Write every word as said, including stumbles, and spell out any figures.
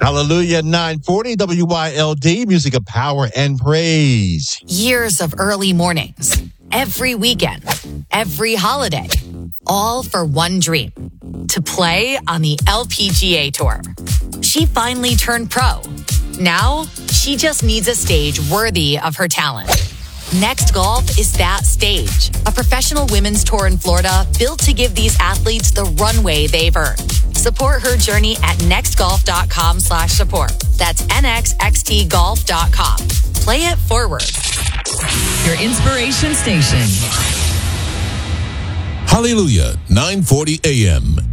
Hallelujah, nine forty W Y L D, music of power and praise. Years of early mornings, every weekend, every holiday, all for one dream, to play on the L P G A Tour. She finally turned pro. Now, she just needs a stage worthy of her talent. Next Golf is that stage, a professional women's tour in Florida built to give these athletes the runway they've earned. Support her journey at nextgolf.com slash support. That's nxxtgolf dot com. Play it forward. Your inspiration station. Hallelujah, nine forty a.m.